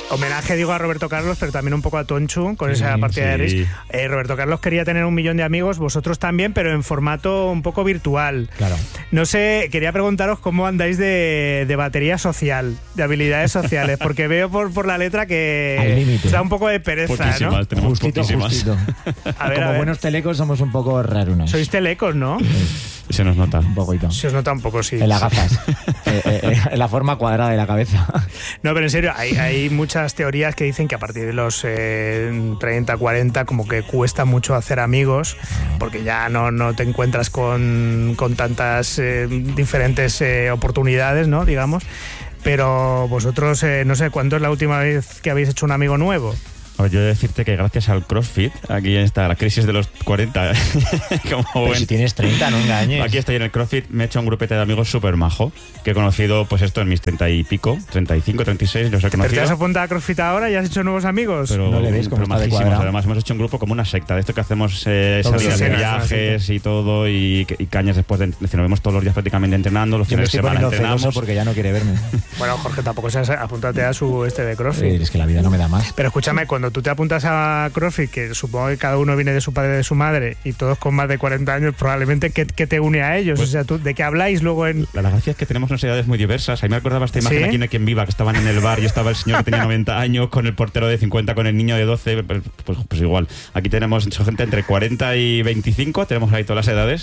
Homenaje, digo, a Roberto Carlos, pero también un poco a Tonchu con esa partida de Risk. Roberto Carlos quería tener 1 millón de amigos, vosotros también, pero en formato un poco virtual. Claro. No sé, quería preguntaros cómo andáis de batería social, de habilidades sociales, porque veo por la letra que da un poco de pereza, ¿no? Justito. A ver, como buenos telecos somos un poco rarunos. Sois telecos, ¿no? Se nos nota. Un poquito. Se os nota un poco, sí. En las gafas. En la forma cuadrada de la cabeza. No, pero en serio, hay muchas teorías que dicen que a partir de los 30, 40 como que cuesta mucho hacer amigos, porque ya no te encuentras con tantas diferentes oportunidades, ¿no? Digamos. Pero vosotros, no sé, ¿cuándo es la última vez que habéis hecho un amigo nuevo? Yo he de decirte que gracias al CrossFit, aquí está la crisis de los 40. Pero si tienes 30, no engañes. Aquí estoy en el CrossFit, me he hecho un grupete de amigos súper majo, que he conocido, pues esto en mis 30 y pico, 35, 36, los he conocido. ¿Pero te has apuntado a CrossFit ahora y has hecho nuevos amigos? Pero, no le ves como está de majísimos. Además, hemos hecho un grupo como una secta, de esto que hacemos salidas de viajes y todo, y cañas después de... Es decir, nos vemos todos los días prácticamente entrenando, los fines de semana entrenamos. Porque ya no quiere verme. Bueno, Jorge, tampoco seas, apúntate a su de CrossFit. Es que la vida no me da más. Pero escúchame, cuando tú te apuntas a CrossFit, que supongo que cada uno viene de su padre y de su madre, y todos con más de 40 años, probablemente, ¿qué te une a ellos? Pues, o sea, ¿de qué habláis luego en...? La gracia es que tenemos unas edades muy diversas. A mí me acordaba esta imagen aquí en Quien Viva, que estaban en el bar y estaba el señor que tenía 90 años con el portero de 50, con el niño de 12, pues igual. Aquí tenemos gente entre 40 y 25, tenemos ahí todas las edades,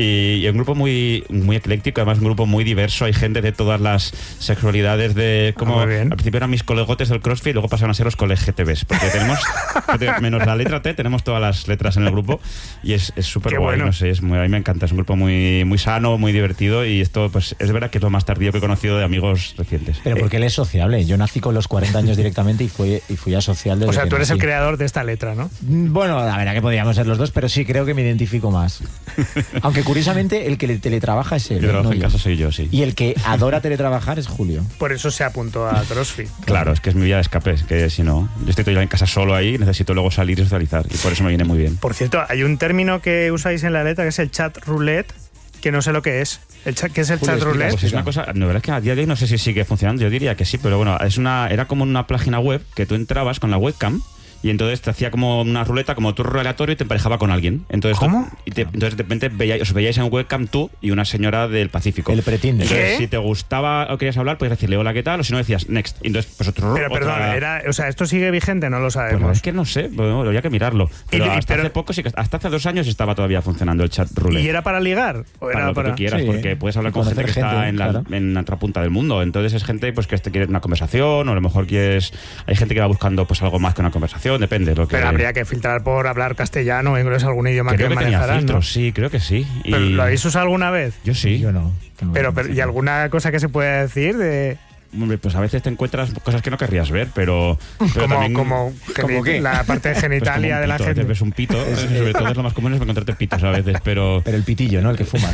y un grupo muy, muy ecléctico, además un grupo muy diverso. Hay gente de todas las sexualidades, de como al principio eran mis colegotes del CrossFit, luego pasaron a ser los coleGTBs, porque tenemos menos la letra T, tenemos todas las letras en el grupo, y es súper guay, bueno. No sé, a mí me encanta, es un grupo muy, muy sano, muy divertido, y esto pues es verdad que es lo más tardío que he conocido de amigos recientes. Pero porque él es sociable. Yo nací con los 40 años directamente y fui a social desde. O sea, tú eres nací. el creador de esta letra, ¿no? Bueno, la verdad que podríamos ser los dos, pero sí creo que me identifico más. Aunque curiosamente el que teletrabaja es él. Yo trabajo en casa, soy yo, sí. Y el que adora teletrabajar es Julio. Por eso se apuntó a CrossFit. Claro, es que es mi vía de escape, es que si no, yo estoy todo en casa solo ahí, necesito luego salir y socializar, y por eso me viene muy bien. Por cierto, hay un término que usáis en la letra que es el chat roulette, que no sé lo que es. ¿Qué es el chat roulette? Pues es una cosa, la verdad es que a día de hoy no sé si sigue funcionando, yo diría que sí, pero bueno, era como una página web que tú entrabas con la webcam y entonces te hacía como una ruleta, como turno aleatorio, y te emparejaba con alguien. Entonces, ¿cómo? Entonces de repente os veíais en webcam tú y una señora del Pacífico. El pretende. Entonces, si te gustaba o querías hablar, puedes decirle hola, ¿qué tal? O si no, decías next. Y entonces, pues otro. Pero perdón, o sea, ¿esto sigue vigente? No lo sabemos. Pues es que no sé, bueno, habría que mirarlo. Pero hasta hace poco, sí que hasta hace 2 años estaba todavía funcionando el chat roulette. ¿Y era para ligar? ¿O era para lo que tú quieras, porque puedes hablar con gente que está en la otra punta del mundo. Entonces es gente pues que quiere una conversación, o a lo mejor hay gente que va buscando pues algo más que una conversación, depende. Pero habría que filtrar por hablar castellano o inglés, algún idioma creo que manejarán, filtros, ¿no? Sí, creo que sí. ¿Pero lo habéis usado alguna vez? Yo sí. Yo no. Pero ¿y alguna cosa que se pueda decir de...? Pues a veces te encuentras cosas que no querrías ver, pero también... ¿Cómo qué? La parte genitalia pues de la pito, gente. Ves un pito, sobre todo es lo más común es encontrarte pitos a veces, pero el pitillo, ¿no? El que fuma.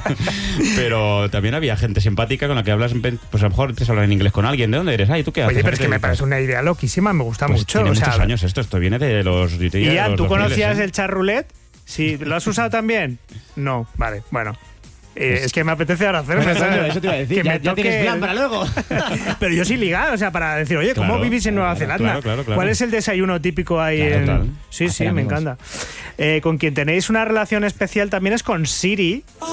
Pero también había gente simpática con la que hablas, pues a lo mejor te hablar en inglés con alguien. ¿De dónde eres? ¿Y tú qué haces? Oye, pero es que me parece una idea loquísima, me gusta mucho. Tiene muchos años esto viene de los... ¿Y ya tú conocías el chat roulette? ¿Sí? ¿Lo has usado también? No, vale, bueno. Es que me apetece ahora hacerlo. Eso te iba a decir. Que ya tienes plan para luego. Pero yo sí ligado, o sea, para decir, oye, ¿cómo vivís en Nueva Zelanda? Claro. ¿Cuál es el desayuno típico ahí en...? Sí, me encanta. Con quien tenéis una relación especial también es con Siri.